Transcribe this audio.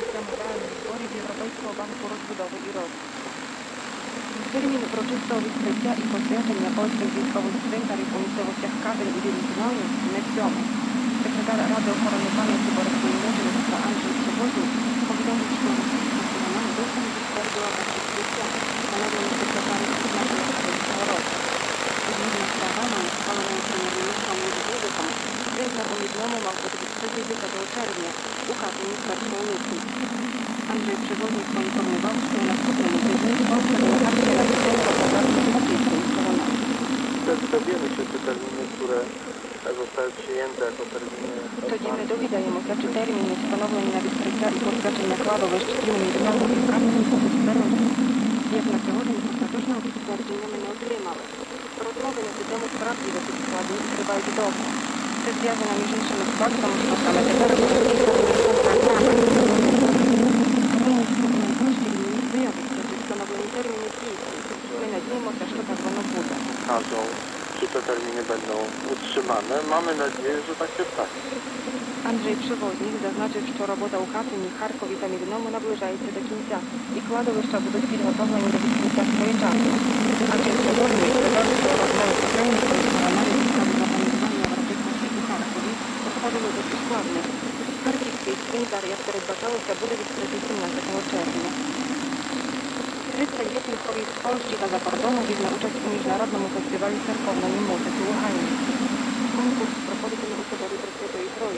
Planowane wybory w Europejskiego Banku Rozbudowy i Rozwoju. Termin uroczystego відкриття і посвячення польських військових цвинтарів у місцевостях Кадин і Вілінкіною невідомо. Секретар Ради охорони пам'яті Борисової мужності Андрій Przewodnik повідомив, що національна досить підтвердила дату відкриття, встановлену секретарем призначення цього року. Згідно з програмою, схваленою прем'єр-міністром Міжвідиком, цвинтар у Мідному мав бути відкритий 10 червня у Катині з 1 липня. Andrzej Przewodnik poinformował, że na następnym tygodniu Polska delegacja napisała programy polskiej strony. Dowiemy się te terminy, które zostały przyjęte jako terminy. Тоді ми довідаємося, чи терміни, встановлені на відкриття і посвячення кладовищ стрімні ділянок і Катині будуть збережені. Як на сьогодні, остаточного підтвердження ми не отримали. Розмови на цю тему справді досить складні і тривають довго. Це зв'язано між іншими з фактом, що саме тепер розпочнеться програма. My надіємося, що так воно буде. Czy te terminy będą utrzymane? Mamy nadzieję, że tak się stanie. Андрій Przewodnik зазначив, що робота у Катині, Харкові та Мідному наближається до кінця, і кладовища будуть підготовлені до відкриття своєчасно. Андрій Przewodnik додав, що розмови з українською стороною підстави організування урочистостей у Харкові проходили досить складно. Харківський цвинтар, як передбачалося, буде відкритий 17 червня. 300 дітей хорів з Польщі та за кордону візьме участь у міжнародному фестивалі церковної музики у Гані. Конкурс проходитиме у соборі Пресвятої Тройці.